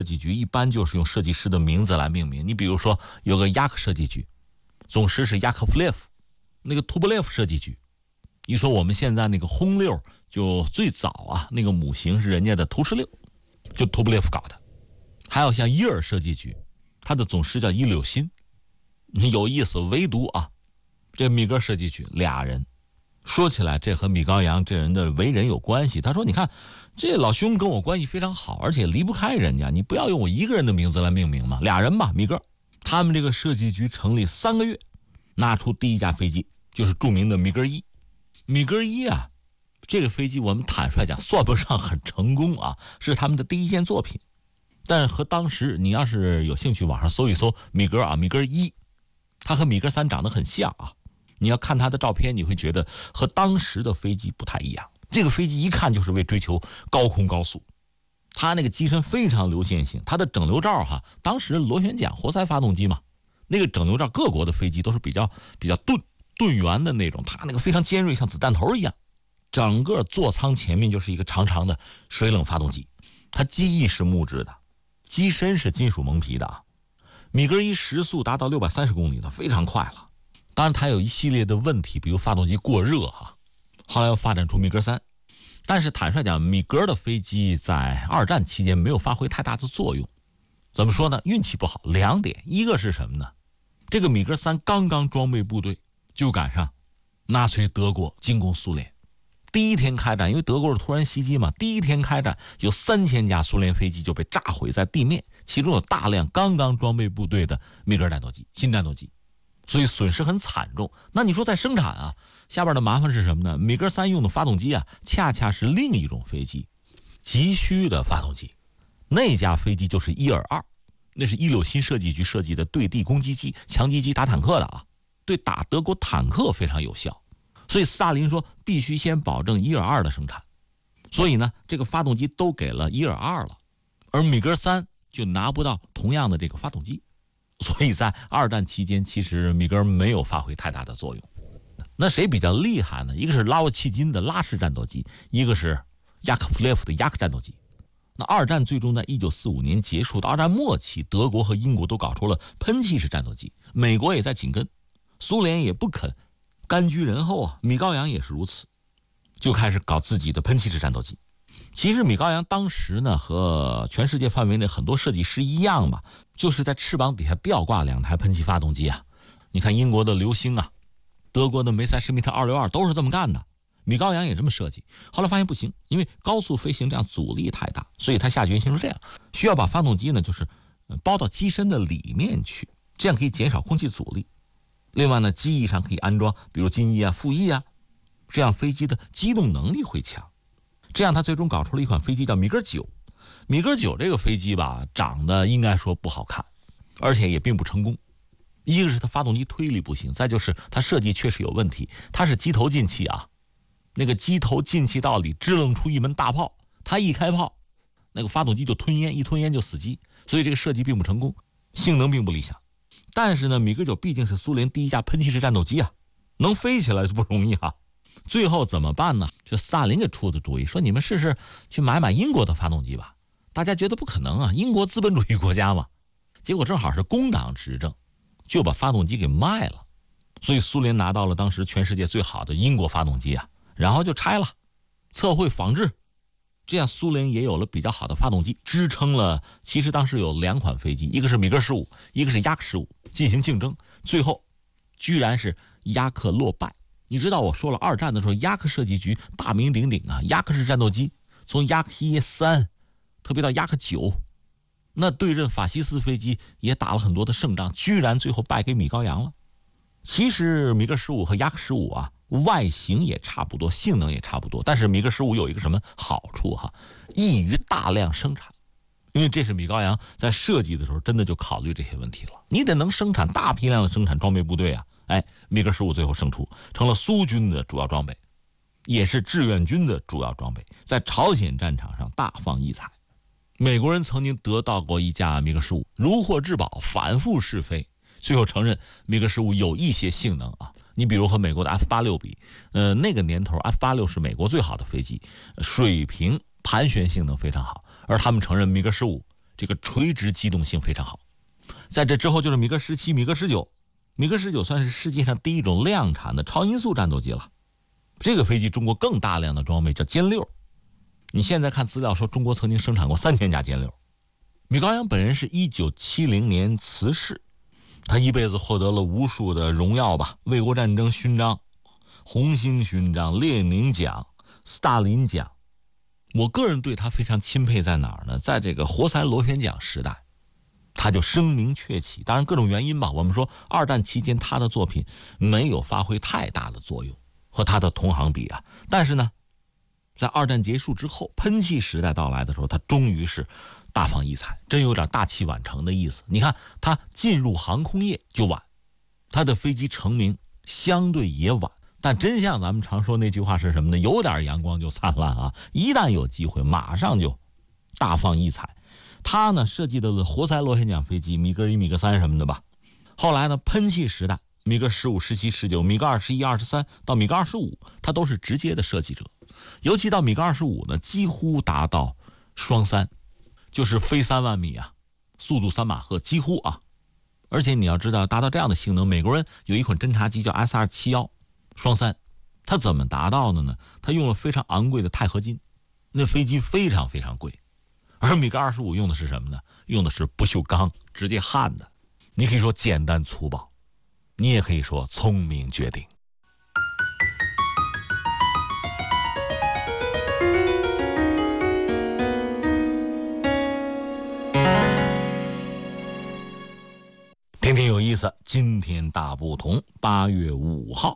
设计局一般就是用设计师的名字来命名。你比如说有个雅克设计局，总师是雅科夫列夫，那个图波列夫设计局。一说我们现在那个轰六，就最早啊，那个母型是人家的图什六，就图波列夫搞的。还有像伊尔设计局，他的总师叫伊柳辛。有意思，唯独啊，这米格设计局俩人。说起来，这和米高扬这人的为人有关系。他说：“你看，这老兄跟我关系非常好，而且离不开人家，你不要用我一个人的名字来命名嘛。”俩人吧，米格，他们这个设计局成立3个月，拿出第一架飞机，就是著名的米格1。米格1啊，这个飞机我们坦率讲，算不上很成功啊，是他们的第一件作品。但是和当时你要是有兴趣，网上搜一搜米格啊，米格1，它和米格3长得很像啊。你要看它的照片，你会觉得和当时的飞机不太一样。这个飞机一看就是为追求高空高速，它那个机身非常流线型，它的整流罩当时螺旋桨活塞发动机嘛，那个整流罩各国的飞机都是比较钝圆的那种，它那个非常尖锐，像子弹头一样。整个座舱前面就是一个长长的水冷发动机，它机翼是木质的，机身是金属蒙皮的啊。米格1时速达到630公里的，非常快了。当然它有一系列的问题，比如发动机过热后来又发展出米格3。但是坦率讲，米格的飞机在2战期间没有发挥太大的作用。怎么说呢？运气不好2点，一个是什么呢？这个米格3刚刚装备部队，就赶上纳粹德国进攻苏联。第一天开战，因为德国是突然袭击嘛，第一天开战有3000架苏联飞机就被炸毁在地面，其中有大量刚刚装备部队的米格战斗机、新战斗机。所以损失很惨重。那你说在生产啊，下边的麻烦是什么呢？米格3用的发动机恰恰是另一种飞机急需的发动机。那架飞机就是伊尔2，那是伊柳辛设计局设计的对地攻击机，强击机打坦克的啊，对打德国坦克非常有效。所以斯大林说必须先保证伊尔2的生产，所以呢，这个发动机都给了伊尔2了，而米格3就拿不到同样的这个发动机。所以在2战期间，其实米格没有发挥太大的作用。那谁比较厉害呢？一个是拉沃契金的拉式战斗机，一个是雅科夫列夫的雅克战斗机。那2战最终在1945年结束，到2战末期，德国和英国都搞出了喷气式战斗机，美国也在紧跟，苏联也不肯甘居人后啊，米高扬也是如此，就开始搞自己的喷气式战斗机。其实米高扬当时呢，和全世界范围内很多设计师一样吧，就是在翅膀底下吊挂2台喷气发动机啊。你看英国的流星啊，德国的梅塞施密特262都是这么干的，米高扬也这么设计。后来发现不行，因为高速飞行这样阻力太大，所以他下决心说这样，需要把发动机呢就是包到机身的里面去，这样可以减少空气阻力。另外呢，机翼上可以安装比如襟翼啊、副翼啊，这样飞机的机动能力会强。这样他最终搞出了一款飞机叫米格9。米格9这个飞机吧，长得应该说不好看，而且也并不成功。一个是它发动机推力不行，再就是它设计确实有问题，它是机头进气啊，那个机头进气道里支棱出一门大炮，它一开炮，那个发动机就吞烟，一吞烟就死机，所以这个设计并不成功，性能并不理想。但是呢，米格9毕竟是苏联第一架喷气式战斗机啊，能飞起来就不容易啊。最后怎么办呢？就斯大林给出的主意，说你们试试去买英国的发动机吧。大家觉得不可能啊，英国资本主义国家嘛。结果正好是工党执政，就把发动机给卖了。所以苏联拿到了当时全世界最好的英国发动机啊，然后就拆了，测绘仿制，这样苏联也有了比较好的发动机，支撑了。其实当时有2款飞机，一个是米格15，一个是雅克15，进行竞争，最后居然是雅克落败。你知道我说了2战的时候，雅克设计局大名鼎鼎啊，雅克式战斗机从雅克1、3，特别到雅克9，那对阵法西斯飞机也打了很多的胜仗，居然最后败给米高扬了。其实米格15和雅克15啊，外形也差不多，性能也差不多，但是米格15有一个什么好处易于大量生产。因为这是米高扬在设计的时候真的就考虑这些问题了，你得能生产大批量的生产装备部队啊。米格15最后胜出，成了苏军的主要装备，也是志愿军的主要装备，在朝鲜战场上大放异彩。美国人曾经得到过一架米格15，如获至宝，反复试飞，最后承认米格15有一些性能啊。你比如和美国的 F86 比，那个年头 F86 是美国最好的飞机，水平盘旋性能非常好，而他们承认米格15 这个垂直机动性非常好。在这之后就是米格17、米格19，米格19算是世界上第一种量产的超音速战斗机了。这个飞机中国更大量的装备叫歼6，你现在看资料说中国曾经生产过3000架歼6。米高扬本人是1970年辞世，他一辈子获得了无数的荣耀吧，卫国战争勋章、红星勋章、列宁奖、斯大林奖。我个人对他非常钦佩在哪儿呢？在这个活塞螺旋桨时代，他就声名鹊起。当然各种原因吧，我们说二战期间他的作品没有发挥太大的作用，和他的同行比啊。但是呢，在二战结束之后，喷气时代到来的时候，他终于是大放异彩，真有点大器晚成的意思。你看他进入航空业就晚，他的飞机成名相对也晚，但真像咱们常说那句话是什么呢？有点阳光就灿烂啊！一旦有机会，马上就大放异彩。他呢设计的活塞螺旋桨飞机，米格1、米格3什么的吧。后来呢，喷气时代，米格15、17、19、米格21、23到米格25，他都是直接的设计者。尤其到米格25呢，几乎达到双3，就是飞3万米啊，速度3马赫，几乎啊。而且你要知道，达到这样的性能，美国人有一款侦察机叫 SR-71双3，它怎么达到的呢？它用了非常昂贵的钛合金，那飞机非常非常贵。而米格25用的是什么呢？用的是不锈钢，直接焊的。你可以说简单粗暴，你也可以说聪明绝顶。听听有意思，今天大不同。8月5号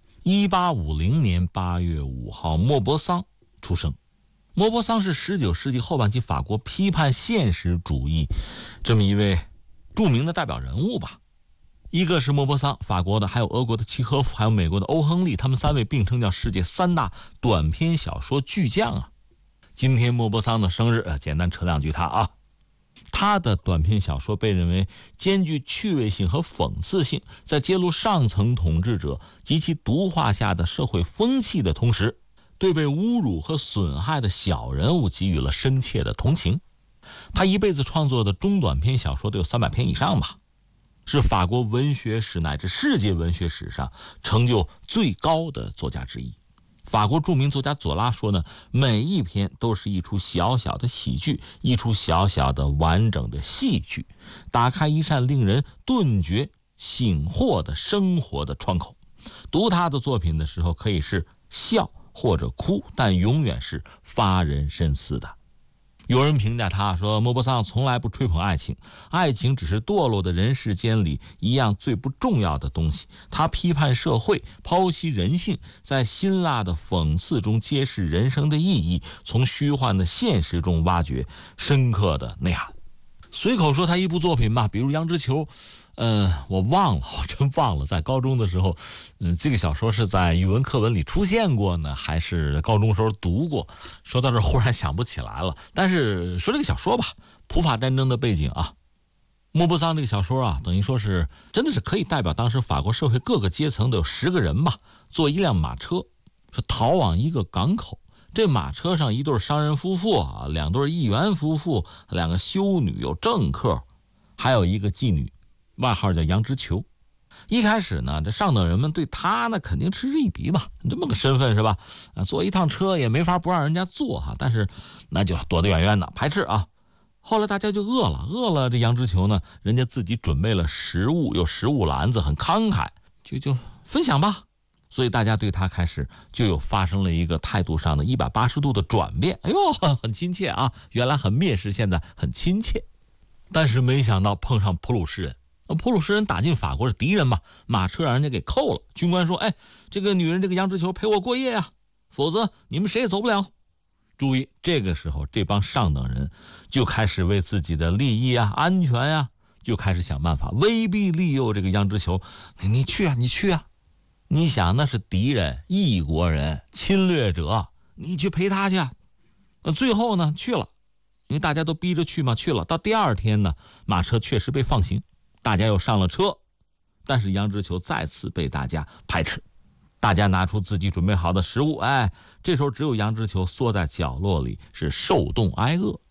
，1850年8月5号，莫泊桑出生。莫泊桑是19世纪后半期法国批判现实主义这么一位著名的代表人物吧。一个是莫泊桑，法国的，还有俄国的契诃夫，还有美国的欧亨利，他们3位并称叫世界3大短篇小说巨匠啊。今天莫泊桑的生日，简单扯2句他啊。他的短篇小说被认为兼具趣味性和讽刺性，在揭露上层统治者及其毒化下的社会风气的同时，对被侮辱和损害的小人物给予了深切的同情。他一辈子创作的中短篇小说都有300篇以上吧，是法国文学史乃至世界文学史上成就最高的作家之一。法国著名作家左拉说呢，每一篇都是一出小小的喜剧，一出小小的完整的戏剧，打开一扇令人顿觉醒豁的生活的窗口。读他的作品的时候，可以是笑或者哭，但永远是发人深思的。有人评价他说，莫泊桑从来不吹捧爱情，爱情只是堕落的人世间里一样最不重要的东西。他批判社会，剖析人性，在辛辣的讽刺中揭示人生的意义，从虚幻的现实中挖掘深刻的内涵。随口说他一部作品吧，比如《羊脂球》，我真忘了，在高中的时候，这个小说是在语文课文里出现过呢，还是高中时候读过？说到这忽然想不起来了。但是说这个小说吧，普法战争的背景啊，莫泊桑这个小说啊，等于说是真的是可以代表当时法国社会各个阶层的有10个人吧，坐一辆马车，是逃往一个港口。这马车上一对商人夫妇啊，2对议员夫妇，2个修女，有政客，还有一个妓女，外号叫羊脂球。一开始呢，这上等人们对他呢肯定嗤之以鼻吧，这么个身份是吧？坐一趟车也没法不让人家坐哈，但是那就躲得远远的，排斥啊。后来大家就饿了，这羊脂球呢，人家自己准备了食物，有食物篮子，很慷慨，就分享吧。所以大家对他开始就有发生了一个态度上的180度的转变。哎呦，很亲切啊！原来很蔑视，现在很亲切。但是没想到碰上普鲁士人，普鲁士人打进法国是敌人嘛，马车让人家给扣了。军官说：“哎，这个女人这个羊脂球陪我过夜啊，否则你们谁也走不了。”注意，这个时候这帮上等人就开始为自己的利益啊、安全啊，就开始想办法威逼利诱这个羊脂球。你去啊，你去啊！你想那是敌人、异国人、侵略者，你去陪他去。最后呢去了，因为大家都逼着去嘛，去了。到第2天呢，马车确实被放行，大家又上了车，但是羊脂球再次被大家排斥。大家拿出自己准备好的食物，这时候只有羊脂球缩在角落里，是受冻挨饿。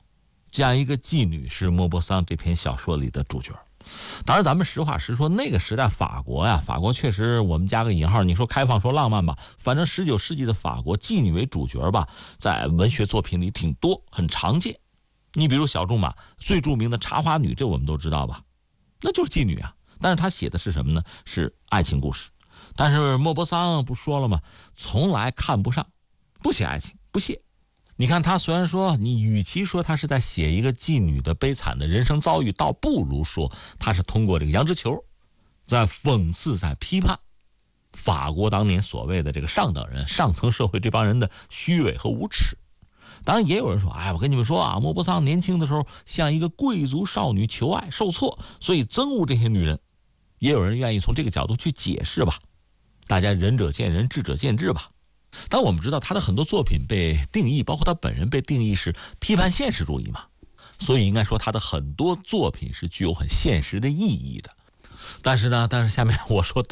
这样一个妓女是莫泊桑这篇小说里的主角。当然咱们实话实说，那个时代法国呀，法国确实我们加个引号，你说开放说浪漫吧，反正19世纪的法国妓女为主角吧，在文学作品里挺多，很常见。你比如小仲马最著名的茶花女，这我们都知道吧，那就是妓女啊。但是他写的是什么呢？是爱情故事。但是莫泊桑不说了吗？从来看不上，不写爱情，不屑。你看他虽然说，你与其说他是在写一个妓女的悲惨的人生遭遇，倒不如说他是通过这个羊脂球，在讽刺、在批判法国当年所谓的这个上等人、上层社会这帮人的虚伪和无耻。当然也有人说，哎，我跟你们说啊，莫泊桑年轻的时候像一个贵族少女求爱受挫，所以憎恶这些女人。也有人愿意从这个角度去解释吧，大家仁者见仁，智者见智吧。但我们知道他的很多作品被定义，包括他本人被定义是批判现实主义嘛，所以应该说他的很多作品是具有很现实的意义的。但是下面我说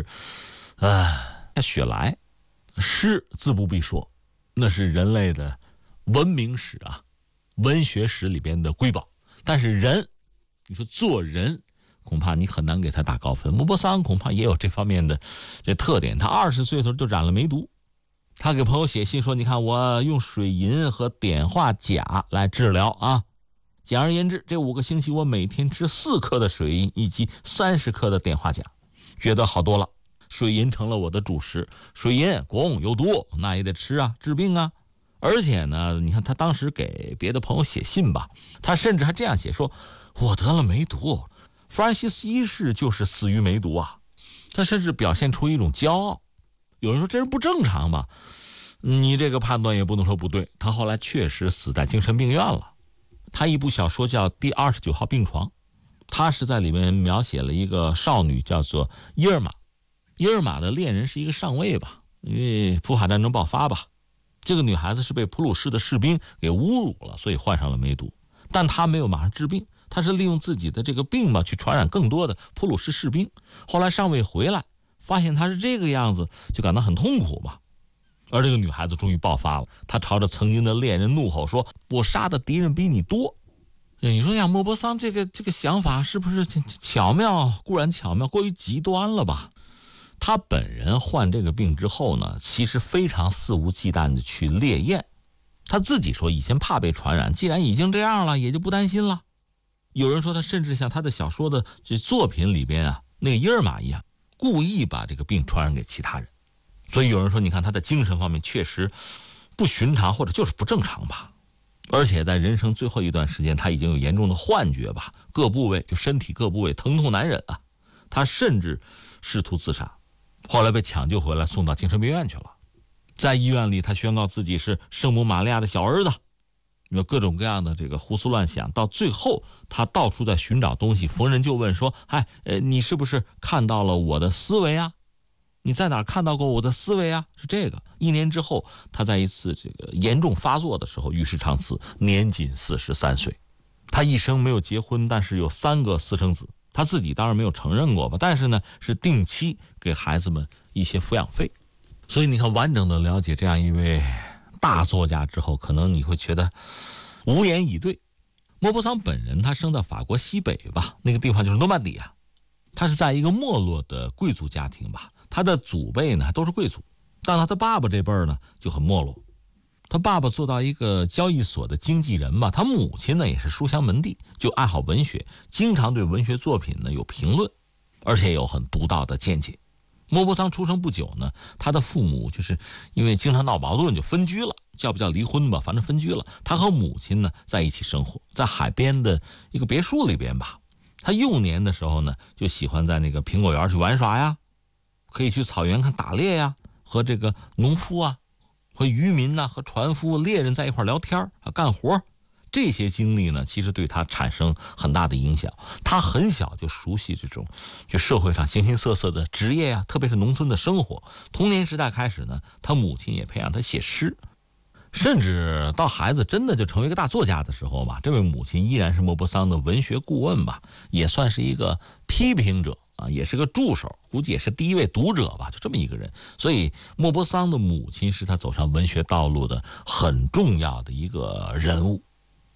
雪莱诗自不必说，那是人类的文明史啊，文学史里边的瑰宝。但是人，你说做人，恐怕你很难给他打高分。莫泊桑恐怕也有这方面的这特点，他20岁的时候就染了梅毒。他给朋友写信说，你看我用水银和碘化钾来治疗啊。简而言之，这5个星期我每天吃4克的水银以及30克的碘化钾，觉得好多了。水银成了我的主食，水银汞有毒，那也得吃啊，治病啊。而且呢，你看他当时给别的朋友写信吧，他甚至还这样写说，我得了梅毒，弗兰西斯1世就是死于梅毒啊。他甚至表现出一种骄傲。有人说这人不正常吧，你这个判断也不能说不对，他后来确实死在精神病院了。他一部小说叫《第29号病床》，他是在里面描写了一个少女叫做伊尔玛。伊尔玛的恋人是一个上尉吧，因为普法战争爆发吧，这个女孩子是被普鲁士的士兵给侮辱了，所以患上了梅毒。但她没有马上治病，她是利用自己的这个病嘛，去传染更多的普鲁士士兵。后来上尉回来发现她是这个样子，就感到很痛苦嘛。而这个女孩子终于爆发了，她朝着曾经的恋人怒吼说，我杀的敌人比你多。你说呀，莫泊桑这个想法是不是巧妙？固然巧妙，过于极端了吧。他本人患这个病之后呢，其实非常肆无忌惮的去猎艳。他自己说以前怕被传染，既然已经这样了，也就不担心了。有人说他甚至像他的小说的这作品里边啊，那个伊尔玛一样，故意把这个病传染给其他人。所以有人说，你看他的精神方面确实不寻常，或者就是不正常吧。而且在人生最后一段时间，他已经有严重的幻觉吧，各部位就身体各部位疼痛难忍啊。他甚至试图自杀，后来被抢救回来，送到精神病院去了。在医院里，他宣告自己是圣母玛利亚的小儿子，有各种各样的这个胡思乱想。到最后，他到处在寻找东西，逢人就问说：“哎，你是不是看到了我的思维啊？你在哪儿看到过我的思维啊？”是这个。1年之后，他在一次这个严重发作的时候与世长辞，年仅43岁。他一生没有结婚，但是有3个私生子。他自己当然没有承认过吧，但是呢，是定期给孩子们一些抚养费。所以你看，完整的了解这样一位大作家之后，可能你会觉得无言以对。莫泊桑本人他生在法国西北吧，那个地方就是诺曼底啊。他是在一个没落的贵族家庭吧，他的祖辈呢都是贵族，但他的爸爸这辈儿呢就很没落。他爸爸做到一个交易所的经纪人吧，他母亲呢也是书香门第，就爱好文学，经常对文学作品呢有评论，而且有很独到的见解。莫泊桑出生不久呢，他的父母就是因为经常闹矛盾就分居了，叫不叫离婚吧，反正分居了。他和母亲呢在一起生活，在海边的一个别墅里边吧。他幼年的时候呢，就喜欢在那个苹果园去玩耍呀，可以去草原看打猎呀，和这个农夫啊和渔民和船夫猎人在一块聊天干活。这些经历呢，其实对他产生很大的影响。他很小就熟悉这种就社会上形形色色的职业特别是农村的生活。童年时代开始呢，他母亲也培养他写诗，甚至到孩子真的就成为一个大作家的时候吧，这位母亲依然是莫泊桑的文学顾问吧，也算是一个批评者也是个助手，估计也是第一位读者吧，就这么一个人。所以莫泊桑的母亲是他走上文学道路的很重要的一个人物。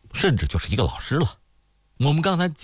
甚至就是一个老师了。我们刚才